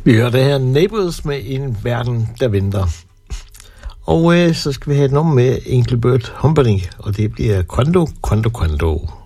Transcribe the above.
Vi hører det her Neighbors med En verden, der venter. Og så skal vi have et nummer med Engelbert Humperdinck, og det bliver Quando, Quando, Quando.